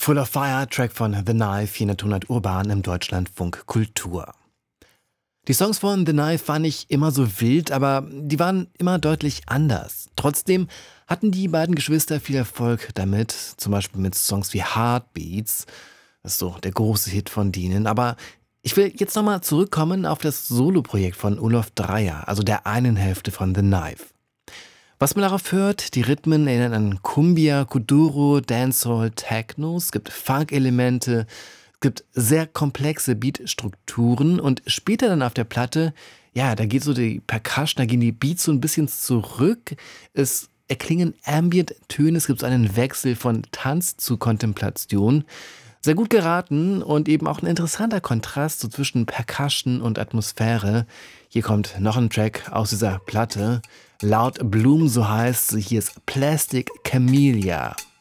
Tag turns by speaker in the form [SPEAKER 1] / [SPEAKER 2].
[SPEAKER 1] Full of Fire, Track von The Knife, 400 Urban im Deutschlandfunk Kultur. Die Songs von The Knife waren nicht immer so wild, aber die waren immer deutlich anders. Trotzdem hatten die beiden Geschwister viel Erfolg damit, zum Beispiel mit Songs wie Heartbeats, das ist so der große Hit von denen. Aber ich will jetzt nochmal zurückkommen auf das Soloprojekt von Olaf Dreier, also der einen Hälfte von The Knife. Was man darauf hört, die Rhythmen erinnern an Cumbia, Kuduro, Dancehall, Techno, es gibt Funk-Elemente, es gibt sehr komplexe Beatstrukturen und später dann auf der Platte, ja, da geht so die Percussion, da gehen die Beats so ein bisschen zurück, es erklingen Ambient-Töne, es gibt so einen Wechsel von Tanz zu Kontemplation. Sehr gut geraten und eben auch ein interessanter Kontrast so zwischen Percussion und Atmosphäre. Hier kommt noch ein Track aus dieser Platte. Loud Bloom, so heißt sie. Hier ist Plastic Camellia.